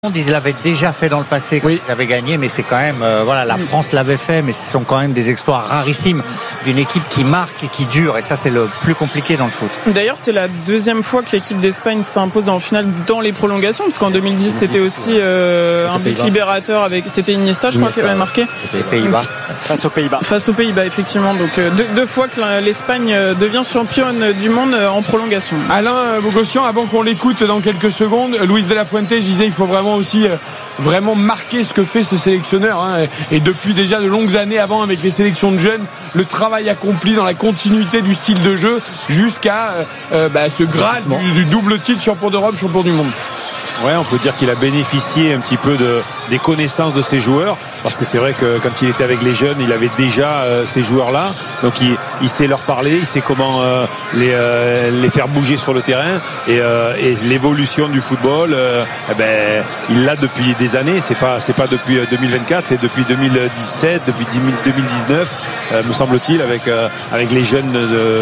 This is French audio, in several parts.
Ils l'avaient déjà fait dans le passé quand ils avaient gagné, mais c'est quand même la France l'avait fait, mais ce sont quand même des exploits rarissimes d'une équipe qui marque et qui dure, et ça c'est le plus compliqué dans le foot. D'ailleurs c'est la deuxième fois que l'équipe d'Espagne s'impose en finale dans les prolongations, parce qu'en 2010 c'était aussi un but libérateur avec, c'était Iniesta je crois qui avait marqué les Pays-Bas. Face aux Pays-Bas effectivement, donc deux fois que l'Espagne devient championne du monde en prolongation. Alain Bogossian, avant qu'on l'écoute dans quelques secondes, Luis de la Fuente, je disais il faut vraiment aussi marquer ce que fait ce sélectionneur, et depuis déjà de longues années avant avec les sélections de jeunes, le travail accompli dans la continuité du style de jeu jusqu'à ce grade du double titre champion d'Europe, champion du monde. Ouais, on peut dire qu'il a bénéficié un petit peu des connaissances de ses joueurs, parce que c'est vrai que quand il était avec les jeunes, il avait déjà ces joueurs-là, donc il sait leur parler, il sait comment les faire bouger sur le terrain, et l'évolution du football, il l'a depuis des années. C'est pas depuis 2024, c'est depuis 2017, depuis 2019, me semble-t-il, avec les jeunes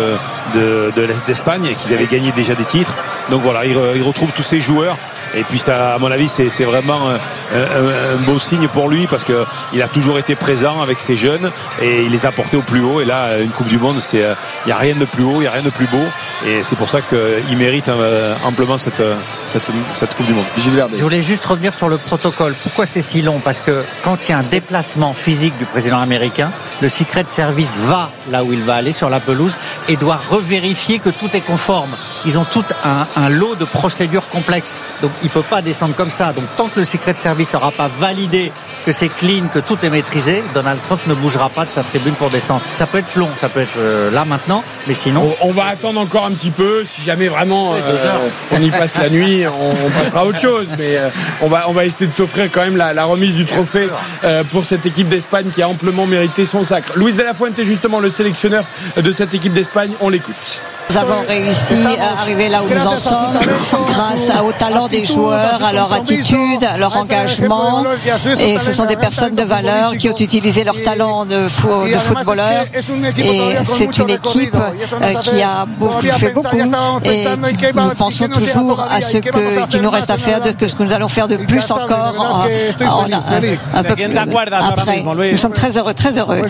d'Espagne qui avaient gagné déjà des titres. Donc voilà, il retrouve tous ces joueurs. Et puis ça, à mon avis, c'est vraiment un beau signe pour lui, parce que il a toujours été présent avec ces jeunes et il les a portés au plus haut. Et là, une Coupe du Monde, il y a rien de plus haut, il y a rien de plus beau. Et c'est pour ça qu'il mérite amplement cette Coupe du Monde. Je voulais juste revenir sur le protocole. Pourquoi c'est si long ? Parce que quand il y a un déplacement physique du président américain, le Secret Service va là où il va aller sur la pelouse et doit revérifier que tout est conforme. Ils ont tout un lot de procédures complexes. Donc il ne peut pas descendre comme ça. Donc tant que le Secret Service n'aura pas validé que c'est clean, que tout est maîtrisé, Donald Trump ne bougera pas de sa tribune pour descendre. Ça peut être long, ça peut être là maintenant, mais sinon... On va attendre encore un petit peu. Si jamais vraiment on y passe la nuit, on passera à autre chose. Mais on va essayer de s'offrir quand même la remise du trophée pour cette équipe d'Espagne qui a amplement mérité son sacre. Luis de la Fuente, justement le sélectionneur de cette équipe d'Espagne, on l'écoute. Nous avons réussi à arriver là où nous en sommes grâce au talent des joueurs, à leur attitude, à leur engagement. Et ce sont des personnes de valeur qui ont utilisé leur talent de footballeur. Et c'est une équipe qui a fait beaucoup. Et nous pensons toujours à qui nous reste à faire, de ce que nous allons faire de plus encore un peu après. Nous sommes très heureux, très heureux.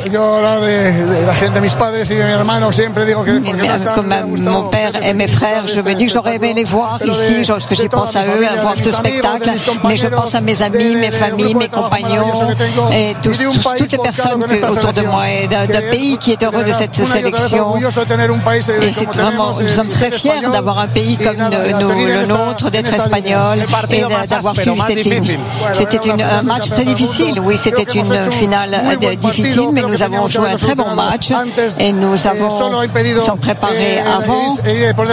Comme mon père et mes frères, je me dis que j'aurais aimé les voir ici, parce que j'y pense à eux, à voir ce spectacle, mais je pense à mes amis, mes familles, mes compagnons et toutes les personnes autour de moi, et d'un pays qui est heureux de cette sélection. Et c'est vraiment, nous sommes très fiers d'avoir un pays comme le nôtre, d'être espagnol et d'avoir suivi cette ligne. C'était un match très difficile, oui, c'était une finale difficile, mais nous avons joué un très bon match et nous sommes préparés avant, et nous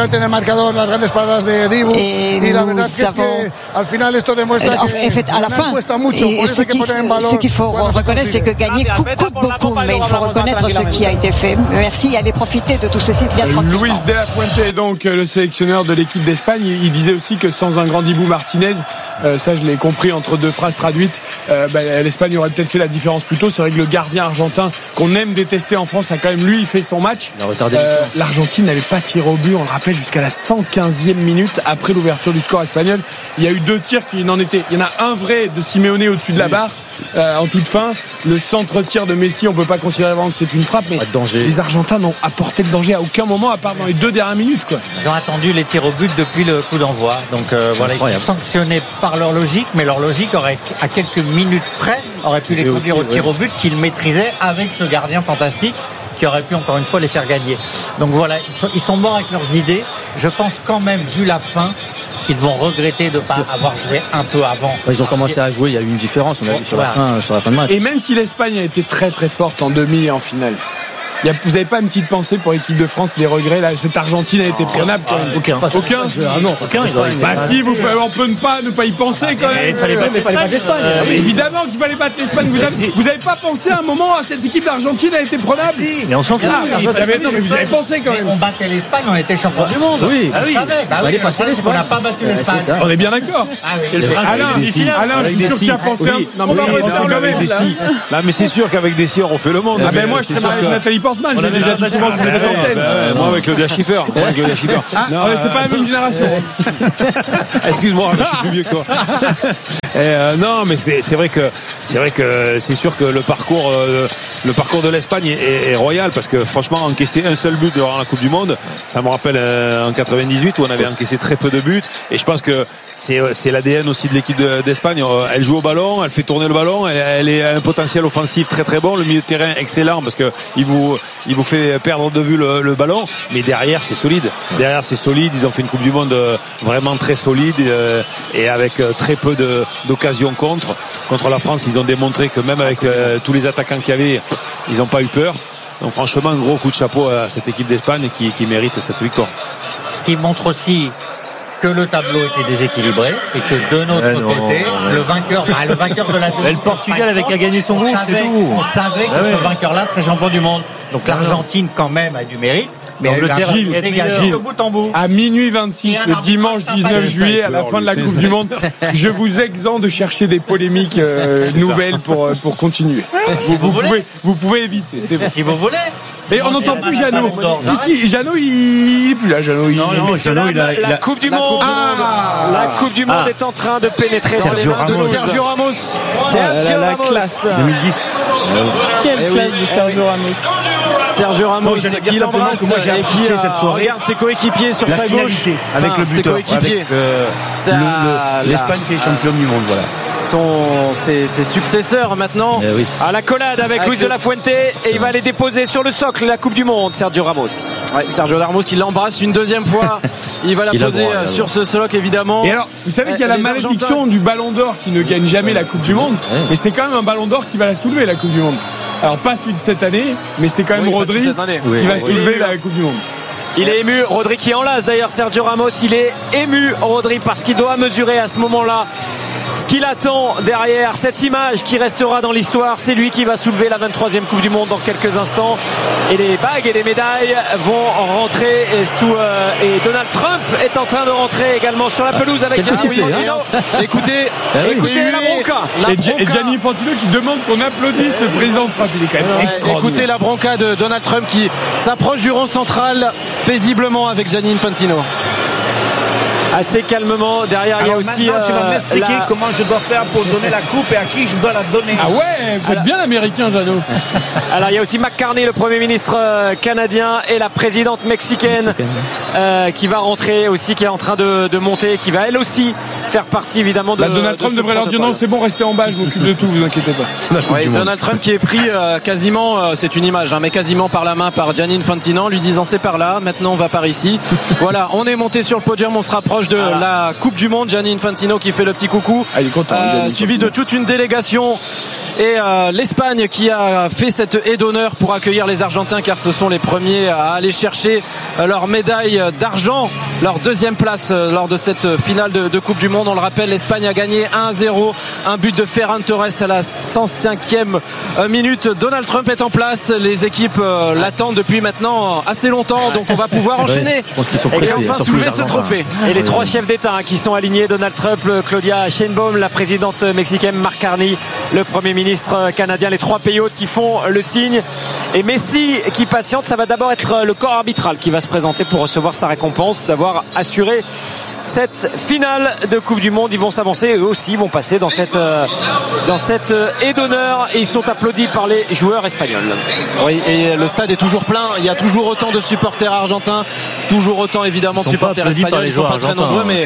avons fait à la fin, et ce qu'il faut reconnaître, c'est que gagner coûte beaucoup, mais il faut reconnaître ce qui a été fait. Merci, et aller profiter de tout ceci bien tranquillement. Luis de la Fuente, donc le sélectionneur de l'équipe d'Espagne, il disait aussi que sans un grand Dibu Martinez, ça je l'ai compris entre deux phrases traduites, l'Espagne aurait peut-être fait la différence plus tôt. C'est vrai que le gardien argentin qu'on aime détester en France a quand même fait son match. L'Argentine n'avait pas tiré au but, on le rappelle, jusqu'à la 115e minute après l'ouverture du score espagnol. Il y a eu 2 tirs qui n'en étaient. Il y en a un vrai de Simeone au-dessus de la barre en toute fin. Le centre-tir de Messi, on peut pas considérer vraiment que c'est une frappe, mais les Argentins n'ont apporté de danger à aucun moment, à part dans les 2 dernières minutes, quoi. Ils ont attendu les tirs au but depuis le coup d'envoi. Donc ils sont sanctionnés par leur logique, mais leur logique aurait, à quelques minutes près, aurait pu les conduire au tir au but qu'ils maîtrisaient avec ce gardien fantastique qui aurait pu encore une fois les faire gagner. Donc voilà, ils sont morts avec leurs idées. Je pense quand même, vu la fin, qu'ils vont regretter de ne pas avoir joué un peu avant. Ils ont commencé à jouer, il y a eu une différence, on a vu sur la fin de match. Et même si l'Espagne a été très très forte en demi et en finale, vous n'avez pas une petite pensée pour l'équipe de France, les regrets là, cette Argentine a été prenable quand même. Aucun. Si vous pouvez, on peut ne pas y penser quand même. Il fallait battre l'Espagne. Évidemment qu'il fallait battre l'Espagne. Vous avez pas pensé à un moment à cette équipe d'Argentine a été prenable? Mais on s'en fout. Mais vous avez pensé quand même. On battait l'Espagne, on était champion du monde. Oui. On n'a pas battu l'Espagne. On est bien d'accord. Alain, je suis sûr que tu as pensé. Non mais c'est sûr qu'avec Dessy on refait le monde. Moi je serais marié avec Nathalie Porte. Dorfman, je l'ai déjà dit souvent sur cette antenne. Moi avec Claudia Schiffer. C'est pas la même génération. Excuse-moi, je suis plus vieux que toi. Non, mais c'est vrai que c'est sûr que le parcours de l'Espagne est royal, parce que franchement, encaisser un seul but durant la Coupe du Monde, ça me rappelle en 98 où on avait encaissé très peu de buts, et je pense que c'est l'ADN aussi de l'équipe d'Espagne. Elle joue au ballon, elle fait tourner le ballon, elle a un potentiel offensif très très bon, le milieu de terrain excellent, parce que il vous fait perdre de vue le ballon, mais derrière c'est solide. Ils ont fait une Coupe du Monde vraiment très solide, et avec très peu d'occasions contre la France. Ils ont démontré que même avec tous les attaquants qu'il y avait, ils n'ont pas eu peur. Donc franchement, un gros coup de chapeau à cette équipe d'Espagne qui mérite cette victoire. Ce qui montre aussi que le tableau était déséquilibré et que de notre côté, le vainqueur de la demi. Le Portugal avait qu'à gagner son groupe, c'est tout. On savait que ce vainqueur-là serait champion du monde. Donc l'Argentine quand même a du mérite. Mais Gilles, dégagé de bout en bout. À minuit 26, le dimanche 19 juillet, à la fin de la Coupe du Monde, je vous exempte de chercher des polémiques nouvelles pour continuer. Vous pouvez éviter, c'est bon. Si vous voulez. Et on n'entend plus Jeannot. Jeannot, il est plus là. Jeannot, la Coupe du Monde. La Coupe du Monde est en train de pénétrer dans les mains de Sergio Ramos. La classe. 2010. Quelle classe de Sergio Ramos. Sergio Ramos qui l'embrasse et qui cette soirée regarde ses coéquipiers sur sa gauche avec le buteur, ses coéquipiers, l'Espagne qui est championne du monde, voilà. Ses successeurs maintenant à l'accolade avec Luis de la Fuente, et il va les déposer sur le socle la Coupe du Monde. Sergio Ramos. Sergio Ramos qui l'embrasse une deuxième fois. Il va la poser sur ce socle évidemment. Et alors, vous savez qu'il y a la malédiction du Ballon d'Or qui ne gagne jamais la Coupe du Monde, mais c'est quand même un Ballon d'Or qui va la soulever, la Coupe du Monde. Alors pas celui de cette année, mais c'est quand même Rodri qui va soulever la Coupe du Monde. Il est ému, Rodri qui enlace d'ailleurs Sergio Ramos. Il est ému, Rodri, parce qu'il doit mesurer à ce moment-là ce qu'il attend derrière cette image qui restera dans l'histoire. C'est lui qui va soulever la 23e Coupe du Monde dans quelques instants, et les bagues et les médailles vont rentrer et Donald Trump est en train de rentrer également sur la pelouse avec Gianni Infantino. Écoutez la bronca. Et Gianni Infantino qui demande qu'on applaudisse le président Trump. Il est quand même extraordinaire. Écoutez la bronca de Donald Trump qui s'approche du rond central paisiblement avec Gianni Infantino. Assez calmement. Derrière, il y a aussi. Tu vas m'expliquer comment je dois faire pour donner la coupe et à qui je dois la donner. Ah ouais, vous êtes bien américain, Jeannot. Alors, il y a aussi McCartney, le Premier ministre canadien, et la présidente mexicaine qui va rentrer aussi, qui est en train de monter, qui va elle aussi faire partie évidemment de. Donald Trump devrait leur dire non, c'est bon, restez en bas, je m'occupe de tout, vous inquiétez pas. Donald Trump qui est pris quasiment, c'est une image, mais quasiment par la main par Gianni Infantino, lui disant c'est par là, maintenant on va par ici. Voilà, on est monté sur le podium, on se rapproche de la Coupe du Monde. Gianni Infantino qui fait le petit coucou, il est content, suivi de toute une délégation, et l'Espagne qui a fait cette haie d'honneur pour accueillir les Argentins, car ce sont les premiers à aller chercher leur médaille d'argent, leur deuxième place lors de cette finale de Coupe du Monde. On le rappelle, l'Espagne a gagné 1-0, un but de Ferran Torres à la 105e minute. Donald Trump est en place, les équipes l'attendent depuis maintenant assez longtemps, donc on va pouvoir enchaîner je pense qu'ils sont pressés, et enfin soulever ce trophée. Et les trois chefs d'État qui sont alignés, Donald Trump, Claudia Sheinbaum, la présidente mexicaine, Mark Carney, le Premier ministre canadien, les trois pays hôtes qui font le signe, et Messi qui patiente. Ça va d'abord être le corps arbitral qui va se présenter pour recevoir sa récompense d'avoir assuré cette finale de Coupe du Monde. Ils vont s'avancer, eux aussi vont passer dans cette haie d'honneur, et ils sont applaudis par les joueurs espagnols. Oui, et le stade est toujours plein, il y a toujours autant de supporters argentins, toujours autant évidemment de supporters espagnols. Ils sont pas très nombreux, mais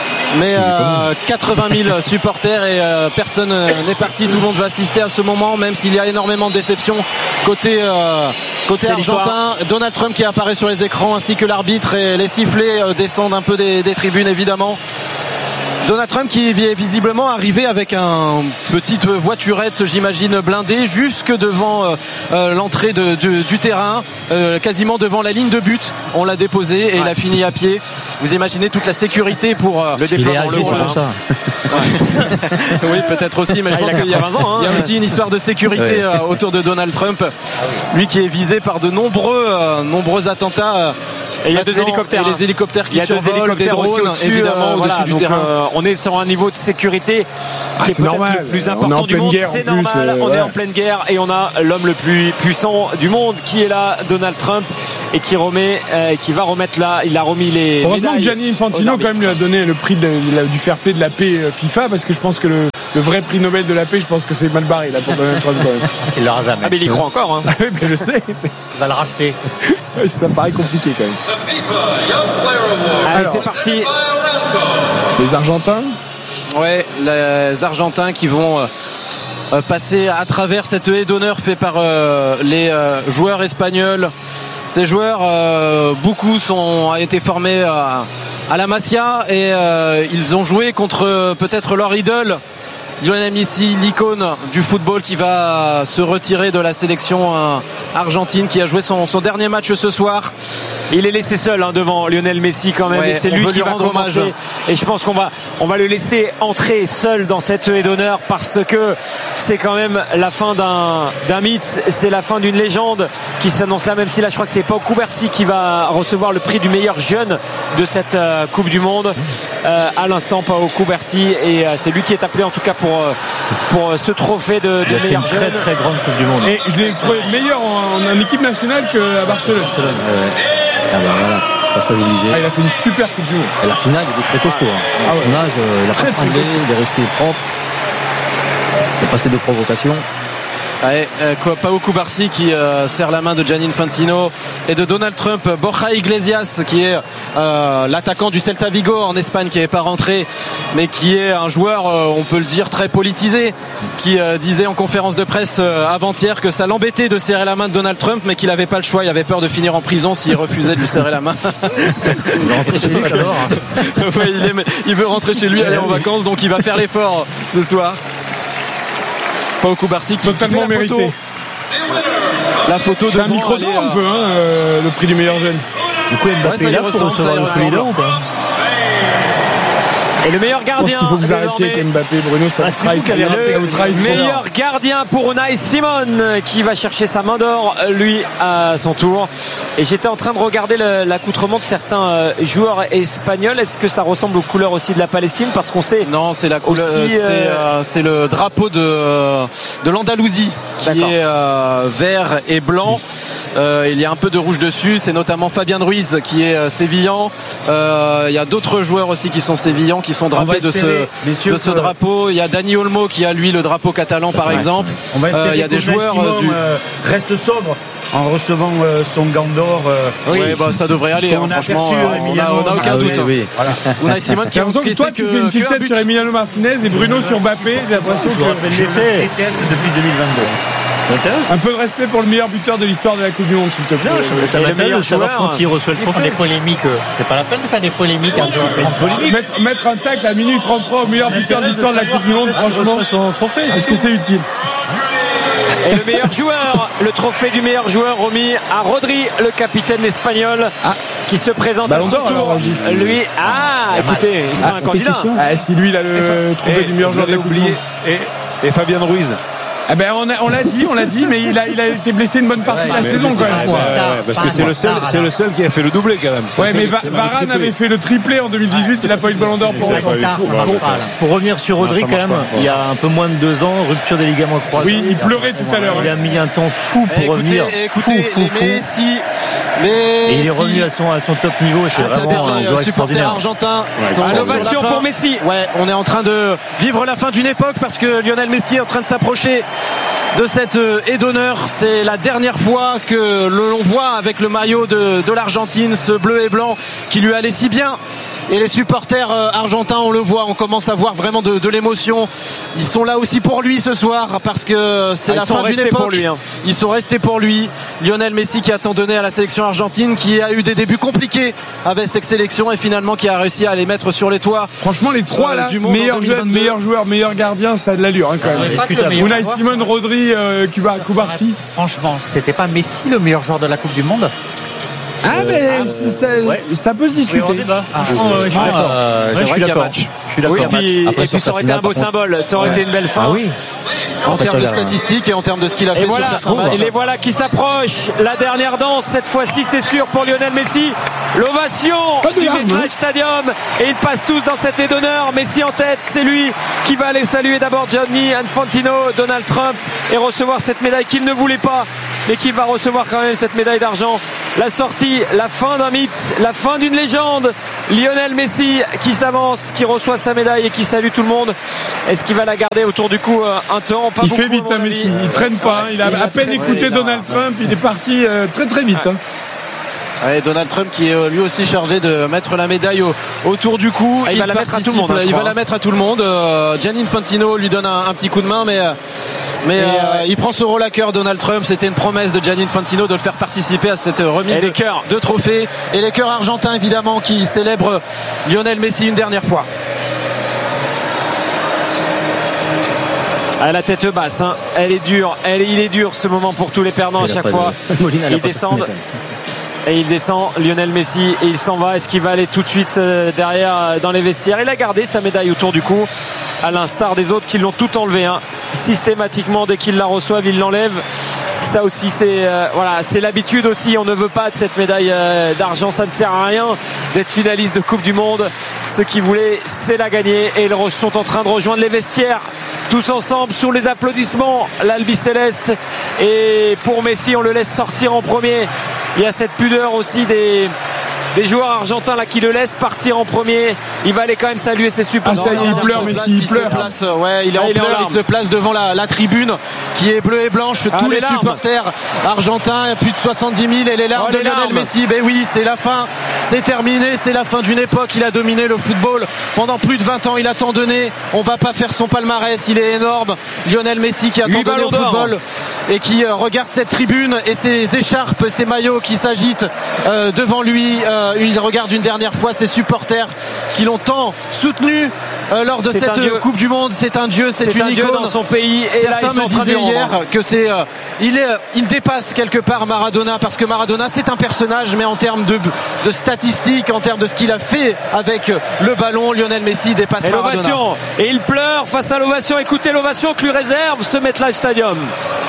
80 000 supporters, et personne n'est parti, tout le monde va assister à ce moment, même s'il y a énormément de déceptions côté argentin. Donald Trump qui apparaît sur les écrans, ainsi que l'arbitre, et les sifflets descendent un peu des tribunes évidemment. Donald Trump qui est visiblement arrivé avec une petite voiturette, j'imagine, blindée, jusque devant l'entrée du terrain, quasiment devant la ligne de but. On l'a déposé et il a fini à pied. Vous imaginez toute la sécurité pour le déploiement. C'est pour ça. Oui, peut-être aussi, mais je pense qu'il y a 20 ans. Il y a aussi une histoire de sécurité autour de Donald Trump. Lui qui est visé par de nombreux attentats Et il y a 2 hélicoptères. Et les hélicoptères qui survolent, des drones, au-dessus, évidemment, au-dessus du terrain. On est sur un niveau de sécurité qui est c'est peut-être normal. le plus important du monde. C'est normal. On est en pleine guerre et on a l'homme le plus puissant du monde qui est là, Donald Trump, et qui va remettre là. Il a remis les. Heureusement que Gianni Infantino quand même lui a donné le prix du fair play de la paix FIFA, parce que je pense que le vrai prix Nobel de la paix, je pense que c'est mal barré là pour Donald Trump quand même. Parce qu'il l'aura jamais. Ah mais il y croit encore. Hein. Mais je sais. Il va le racheter. Ça me paraît compliqué quand même. Allez, c'est parti. Les Argentins. Ouais, les Argentins qui vont passer à travers cette haie d'honneur fait par les joueurs espagnols. Ces joueurs, beaucoup ont été formés à la Masia et ils ont joué contre peut-être leur idole, Lionel Messi, l'icône du football, qui va se retirer de la sélection argentine, qui a joué son dernier match ce soir. Il est laissé seul devant Lionel Messi quand même, et c'est lui qui va commencer. Et je pense qu'on va le laisser entrer seul dans cette haie d'honneur, parce que c'est quand même la fin d'un mythe, c'est la fin d'une légende qui s'annonce là, même si là je crois que c'est Pau Cubarsí qui va recevoir le prix du meilleur jeune de cette Coupe du Monde à l'instant, Pau Cubarsí, et c'est lui qui est appelé en tout cas pour ce trophée de meilleur jeune. Très grande Coupe du Monde. Et je l'ai trouvé meilleur en équipe nationale qu'à Barcelone. Ah bah voilà, passage obligé. Il a fait une super Coupe du Monde. Et la finale, il est très costaud. Son âge, il a pas tremblé, il est resté propre. Il a passé de provocations. Pau Cubarsí qui serre la main de Gianni Infantino et de Donald Trump. Borja Iglesias, qui est l'attaquant du Celta Vigo en Espagne, qui n'est pas rentré, mais qui est un joueur, on peut le dire, très politisé, qui disait en conférence de presse avant-hier que ça l'embêtait de serrer la main de Donald Trump, mais qu'il n'avait pas le choix. Il avait peur de finir en prison s'il refusait de lui serrer la main. Il va rentrer chez lui d'abord. Ouais, il veut rentrer chez lui, aller en vacances, donc il va faire l'effort ce soir. Pau Cubarsí qui totalement fait mérité. La photo de c'est un micro d'or un peu, le prix du meilleur jeune. Du coup, Mbappé est là pour recevoir le prix d'or ou pas? Et le meilleur gardien. Je pense qu'il faut que vous arrêtiez avec Mbappé, Bruno. Ça vous trahit. Le meilleur gardien pour Unai Simon, qui va chercher sa main d'or, lui, à son tour. Et j'étais en train de regarder l'accoutrement de certains joueurs espagnols. Est-ce que ça ressemble aux couleurs aussi de la Palestine? Parce qu'on sait. Non, c'est la couleur. C'est le drapeau de l'Andalousie, qui est vert et blanc. Il y a un peu de rouge dessus. C'est notamment Fabien Ruiz qui est sévillan. Il y a d'autres joueurs aussi qui sont sévillans, qui sont drapés de ce drapeau. Il y a Dani Olmo qui a lui le drapeau catalan par exemple. On va espérer il y a des joueurs reste sobre en recevant son gant d'or. Oui, ça devrait aller. Franchement, on n'a aucun doute. Unai Simon qui a l'impression que toi tu fais une fixette sur Emiliano Martinez et Bruno sur Mbappé. J'ai l'impression que je déteste depuis 2022. Un peu de respect pour le meilleur buteur de l'histoire de la Coupe du Monde, s'il te plaît. Ça m'intéresse de savoir quand il reçoit le trophée. Des polémiques, c'est pas la peine de faire des polémiques. Mettre un tacle à minute 33 au meilleur buteur de l'histoire de la Coupe du Monde, franchement, est-ce que c'est utile? Et le meilleur joueur, le trophée du meilleur joueur remis à Rodri, le capitaine espagnol, qui se présente à son tour. Lui, écoutez, il sera un candidat. Si lui il a le trophée du meilleur joueur de la Coupe du Monde. Et Fabien Ruiz. On l'a dit, mais il a été blessé une bonne partie de la saison quand même. Parce que c'est le seul qui a fait le doublé quand même. Ouais, mais Varane avait fait le triplé en 2018, il n'a pas eu le ballon d'or pour Pour revenir sur Rodri quand même, il y a un peu moins de 2 ans, rupture des ligaments croisés. Oui, il pleurait tout à l'heure. Il a mis un temps fou pour revenir. Fou. Et il est revenu à son top niveau. C'est vraiment un joueur extraordinaire. Argentin. Ovation pour Messi. Ouais, on est en train de vivre la fin d'une époque, parce que Lionel Messi est en train de s'approcher de cette haie d'honneur. C'est la dernière fois que l'on voit avec le maillot de l'Argentine, ce bleu et blanc qui lui allait si bien. Et les supporters argentins, on le voit, on commence à voir vraiment de l'émotion. Ils sont là aussi pour lui ce soir, parce que c'est la fin d'une époque. Ils sont restés pour lui. Lionel Messi qui a tant donné à la sélection argentine, qui a eu des débuts compliqués avec cette sélection et finalement qui a réussi à les mettre sur les toits. Franchement, les trois là, meilleur jeune, meilleur joueur, meilleur gardien, ça a de l'allure quand même. Unai Simon, Rodri, Cubarsí. Franchement, c'était pas Messi le meilleur joueur de la Coupe du Monde? Ça peut se discuter. Je suis d'accord. Et puis ça aurait été un beau symbole, ça aurait été une belle fin. En termes de statistiques et en termes de ce qu'il a fait voilà, sur certains matchs. Et les voilà qui s'approchent. La dernière danse, cette fois-ci, c'est sûr pour Lionel Messi. L'ovation du MetLife Stadium. Et ils passent tous dans cette aide d'honneur. Messi en tête, c'est lui qui va aller saluer d'abord Gianni Infantino, Donald Trump, et recevoir cette médaille qu'il ne voulait pas, mais qu'il va recevoir quand même, cette médaille d'argent. La sortie, la fin d'un mythe, la fin d'une légende. Lionel Messi qui s'avance, qui reçoit sa médaille et qui salue tout le monde. Est-ce qu'il va la garder autour du cou un temps? Pas il beaucoup, fait vite, Messi. Il traîne pas. Il a à peine écouté Donald Trump. Il est parti très très vite. Ouais, Donald Trump qui est lui aussi chargé de mettre la médaille autour du cou. Il va la mettre à tout le monde. Il va la mettre à tout le monde. Gianni Infantino lui donne un petit coup de main, mais il prend ce rôle à cœur. Donald Trump, c'était une promesse de Gianni Infantino de le faire participer à cette remise de trophées. Et les cœurs argentins évidemment qui célèbrent Lionel Messi une dernière fois. À la tête basse, hein. Elle est dure. Il est dur ce moment pour tous les perdants à chaque fois. Ils descendent. Et il descend, Lionel Messi, et il s'en va. Est-ce qu'il va aller tout de suite derrière dans les vestiaires? Il a gardé sa médaille autour du cou, à l'instar des autres qui l'ont tout enlevé. Systématiquement, dès qu'ils la reçoivent, ils l'enlèvent. Ça aussi, c'est l'habitude aussi. On ne veut pas de cette médaille d'argent. Ça ne sert à rien d'être finaliste de Coupe du Monde. Ceux qui voulaient, c'est la gagner. Et ils sont en train de rejoindre les vestiaires. Tous ensemble sous les applaudissements, l'Albi Céleste. Et pour Messi, on le laisse sortir en premier. Il y a cette pudeur aussi des joueurs argentins là qui le laissent partir en premier. Il va aller quand même saluer ses supporters. Ça y est, il pleure, Messi, il pleure. Il est en pleurs, il se place devant la tribune qui est bleue et blanche. Tous les supporters argentins, plus de 70 000, et les larmes de Lionel Messi. Ben oui, c'est la fin, c'est terminé, c'est la fin d'une époque. Il a dominé le football pendant plus de 20 ans. Il a tant donné. On va pas faire son palmarès, il est énorme. Lionel Messi qui a tant donné au football et qui regarde cette tribune et ses écharpes, ses maillots qui s'agitent devant lui. Il regarde une dernière fois ses supporters qui l'ont tant soutenu lors de cette Coupe du Monde. C'est un dieu, c'est une icône dans son pays. Et certains là, me disaient hier que il dépasse quelque part Maradona, parce que Maradona c'est un personnage, mais en termes de statistiques, en termes de ce qu'il a fait avec le ballon, Lionel Messi dépasse Maradona. Et il pleure face à l'ovation. Écoutez l'ovation que lui réserve ce MetLife Stadium.